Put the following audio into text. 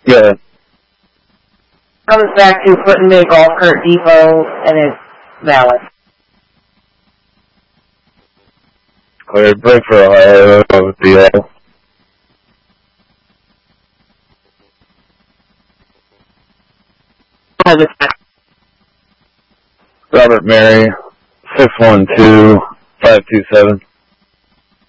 Yeah. Comes back to Foot and Mid Golf Cart Depot, and it's valid. Cleared. Break for Ohio. DL. Robert Mary, 612-527.